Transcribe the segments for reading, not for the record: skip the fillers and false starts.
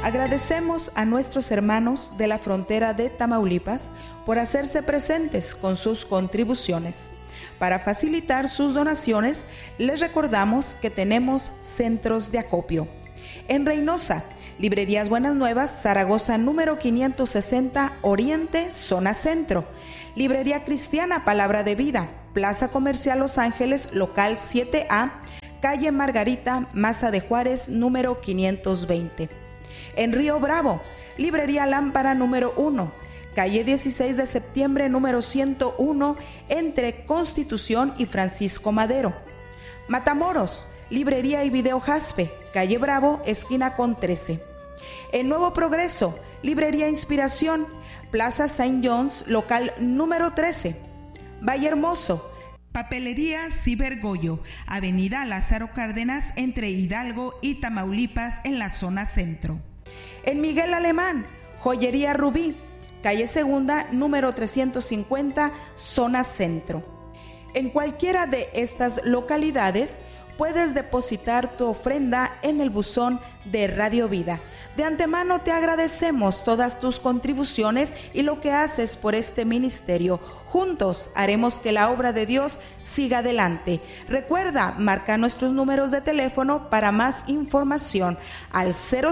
Agradecemos a nuestros hermanos de la frontera de Tamaulipas por hacerse presentes con sus contribuciones. Para facilitar sus donaciones, les recordamos que tenemos centros de acopio. En Reynosa, Librerías Buenas Nuevas, Zaragoza número 560, Oriente, Zona Centro. Librería Cristiana Palabra de Vida, Plaza Comercial Los Ángeles, local 7A, calle Margarita, Maza de Juárez, número 520. En Río Bravo, Librería Lámpara número 1, calle 16 de septiembre, número 101, entre Constitución y Francisco Madero. Matamoros, Librería y Video Jaspe, calle Bravo, esquina con 13. En Nuevo Progreso, Librería Inspiración, Plaza Saint John's, local número 13. Valle Hermoso, Papelería Cibergoyo, Avenida Lázaro Cárdenas, entre Hidalgo y Tamaulipas, en la zona centro. En Miguel Alemán, Joyería Rubí, calle Segunda, número 350, zona centro. En cualquiera de estas localidades puedes depositar tu ofrenda en el buzón de Radio Vida. De antemano te agradecemos todas tus contribuciones y lo que haces por este ministerio. Juntos haremos que la obra de Dios siga adelante. Recuerda, marca nuestros números de teléfono para más información al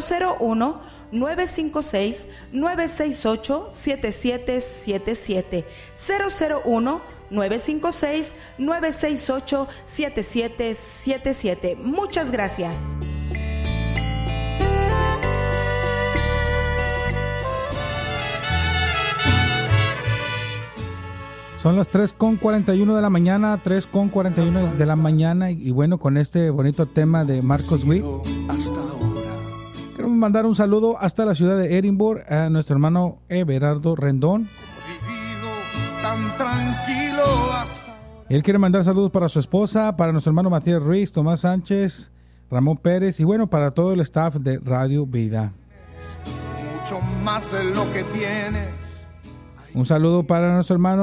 001-956-968-7777. 001-956-968-7777. Muchas gracias. Son las 3:41 de la mañana, 3:41 de la mañana, y bueno, con este bonito tema de Marcos Witt, queremos mandar un saludo hasta la ciudad de Edimburgo a nuestro hermano Everardo Rendón. Él quiere mandar saludos para su esposa, para nuestro hermano Matías Ruiz, Tomás Sánchez, Ramón Pérez y bueno, para todo el staff de Radio Vida. Mucho más de lo que tienes. Un saludo para nuestro hermano